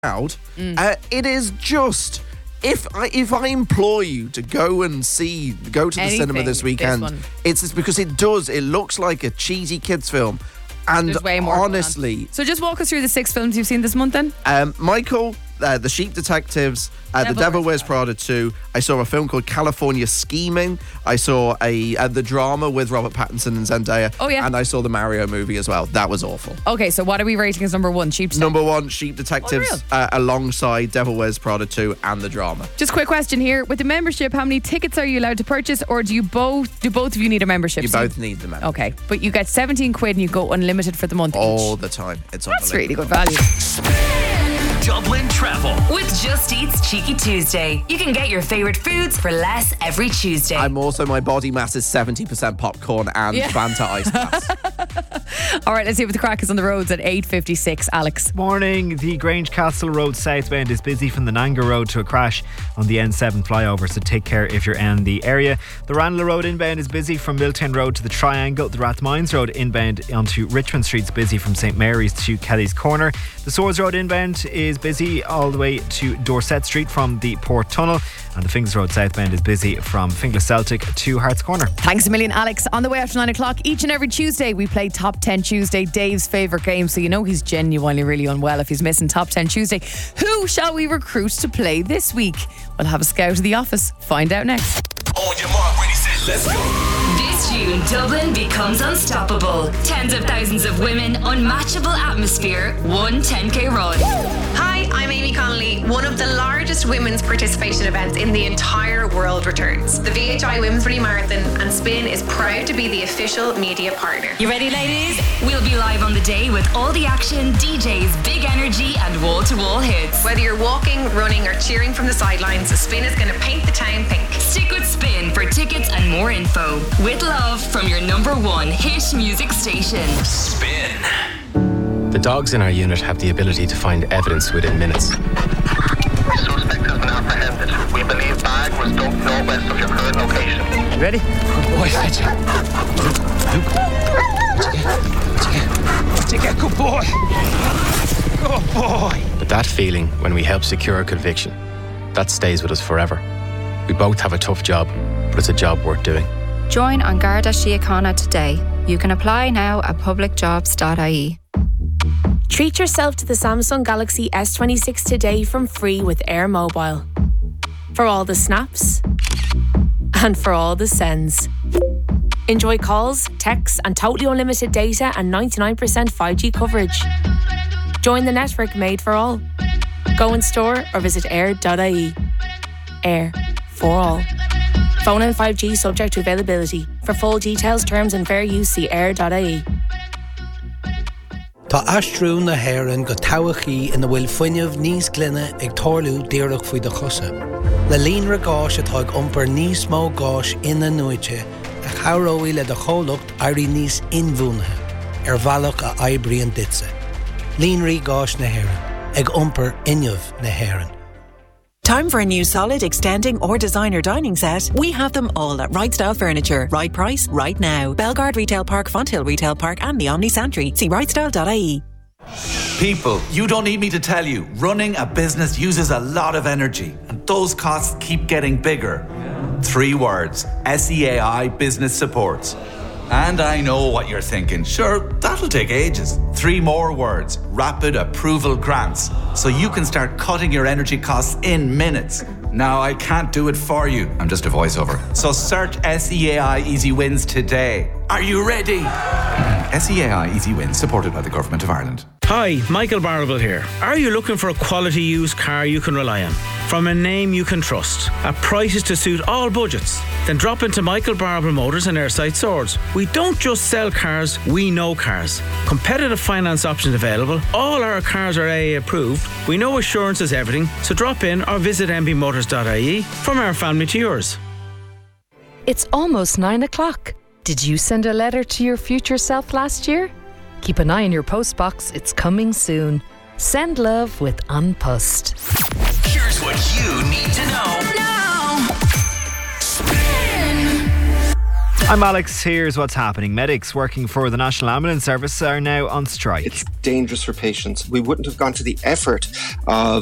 out. It is just... If I implore you to go to the cinema this weekend, it's just because it looks like a cheesy kids film. And there's way more honestly... So just walk us through the 6 films you've seen this month then. Michael, The Sheep Detectives, The Devil Wears Prada 2. I saw a film called California Scheming. I saw the drama with Robert Pattinson and Zendaya. Oh, yeah. And I saw the Mario movie as well. That was awful. Okay, so what are we rating as number 1? Sheep Detectives? Number 1, Sheep Detectives, alongside Devil Wears Prada 2 and the drama. Just a quick question here. With the membership, how many tickets are you allowed to purchase, or do both of you need a membership? You both need the membership. Okay, but you get 17 quid and you go unlimited for the month all the time. It's That's really good value. Dublin Travel with Just Eat's Cheeky Tuesday. You can get your favourite foods for less every Tuesday. My body mass is 70% popcorn and Fanta ice glass. All right, let's see what the crack is on the roads at 8:56. Alex. Morning. The Grange Castle Road southbound is busy from the Nanga Road to a crash on the N7 flyover, so take care if you're in the area. The Ranelagh Road inbound is busy from Milltown Road to the Triangle. The Rathmines Road inbound onto Richmond Street is busy from St Mary's to Kelly's Corner. The Swords Road inbound is busy all the way to Dorset Street from the Port Tunnel, and the Finglas Road southbound is busy from Finglas Celtic to Hearts Corner. Thanks a million, Alex. On the way after 9 o'clock each and every Tuesday we play Top 10 Tuesday, Dave's favourite game, so you know he's genuinely really unwell if he's missing Top 10 Tuesday. Who shall we recruit to play this week? We'll have a scout of the office. Find out next. On your mark, ready, set, let's go. This June, Dublin becomes unstoppable. Tens of thousands of women, unmatchable atmosphere, one 10k run. Hi, I'm Amy Connolly. One of the largest women's participation events in the entire world returns. The VHI Women's Rally Marathon, and Spin is proud to be the official media partner. You ready, ladies? We'll be live on the day with all the action, DJs, big energy and wall-to-wall hits. Whether you're walking, running or cheering from the sidelines, Spin is going to paint the town pink. Stick with Spin for tickets and more info. With love from your number 1 hit music station. Spin. The dogs in our unit have the ability to find evidence within minutes. The suspect has been apprehended. We believe bag was dumped northwest of your current location. You ready? Good boy, fetch it. Luke. What'd you get? Good boy. Good boy. But that feeling when we help secure a conviction, that stays with us forever. We both have a tough job, but it's a job worth doing. Join on Garda Síochána today. You can apply now at publicjobs.ie. Treat yourself to the Samsung Galaxy S26 today from free with Air Mobile. For all the snaps and for all the sends. Enjoy calls, texts and totally unlimited data and 99% 5G coverage. Join the network made for all. Go in store or visit air.ie. Air for all. Phone and 5G subject to availability. For full details, terms and fair use, see air.ie. Tá astrú na Héireann go tabhachaí ina bhfuil fuinneamh níos glynne ag tarlú díreach faoi de chosa. Le líonra gáis atá ag iompar níos mó gáis ina nuaite a chaireoidh le de chomhlacht airí níos inmhúnathe bhealach a oibrion ditse. Líonraí gáis na Héireann ag iompar inneamh na Héireann. Time for a new solid, extending or designer dining set? We have them all at Right Style Furniture. Right price, right now. Belgard Retail Park, Fonthill Retail Park and the Omni Santry. See rightstyle.ie. People, you don't need me to tell you, running a business uses a lot of energy and those costs keep getting bigger. 3 words, SEAI Business Supports. And I know what you're thinking. Sure, that'll take ages. 3 more words. Rapid approval grants. So you can start cutting your energy costs in minutes. Now, I can't do it for you. I'm just a voiceover. So search SEAI Easy Wins today. Are you ready? SEAI Easy Wins, supported by the Government of Ireland. Hi, Michael Barable here. Are you looking for a quality used car you can rely on? From a name you can trust, at prices to suit all budgets? Then drop into Michael Barable Motors and Airside Swords. We don't just sell cars, we know cars. Competitive finance options available. All our cars are AA approved. We know assurance is everything, so drop in or visit mbmotors.ie. From our family to yours. It's almost 9 o'clock. Did you send a letter to your future self last year? Keep an eye on your postbox, it's coming soon. Send love with An Post. Here's what you need to know now. Spin. I'm Alex. Here's what's happening. Medics working for the National Ambulance Service are now on strike. It's dangerous for patients. We wouldn't have gone to the effort of